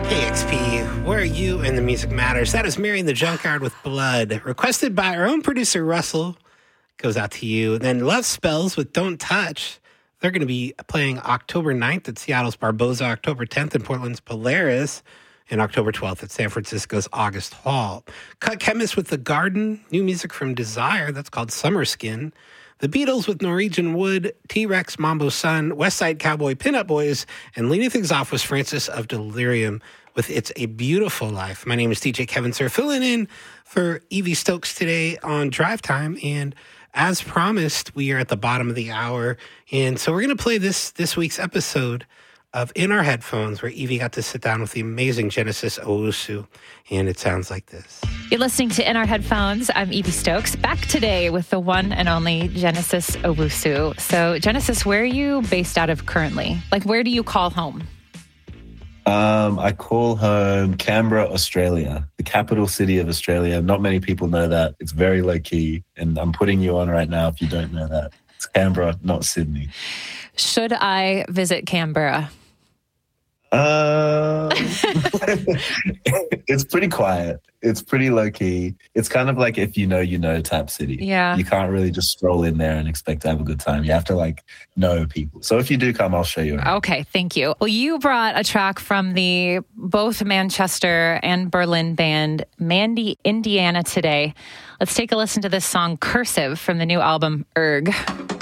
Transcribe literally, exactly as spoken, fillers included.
K X P, where are you and the music matters? That is Mary in the Junkyard with Blood, requested by our own producer, Russell. Goes out to you. Then Love Spells with Don't Touch. They're going to be playing October ninth at Seattle's Barboza, October tenth in Portland's Polaris, and October twelfth at San Francisco's August Hall. Cut Chemist with The Garden, new music from Desire, that's called Summer Skin. The Beatles with Norwegian Wood, T-Rex, Mambo Sun, West Side Cowboy, Pinup Boys, and leading things off was Francis of Delirium with It's a Beautiful Life. My name is D J Kevin Sir, filling in for Evie Stokes today on Drive Time. And as promised, we are at the bottom of the hour. And so we're going to play this this week's episode of In Our Headphones, where Evie got to sit down with the amazing Genesis Owusu. And it sounds like this. You're listening to In Our Headphones. I'm Evie Stokes, back today with the one and only Genesis Owusu. So, Genesis, where are you based out of currently? Like, where do you call home? Um, I call home Canberra, Australia, the capital city of Australia. Not many people know that. It's very low-key, and I'm putting you on right now if you don't know that. It's Canberra, not Sydney. Should I visit Canberra? Uh, it's pretty quiet. It's pretty low-key. It's kind of like if you know, you know type city. Yeah. You can't really just stroll in there and expect to have a good time. You have to, like, know people. So if you do come, I'll show you around. Okay, thank you. Well, you brought a track from the both Manchester and Berlin band Mandy, Indiana today. Let's take a listen to this song, Cursive, from the new album, Erg.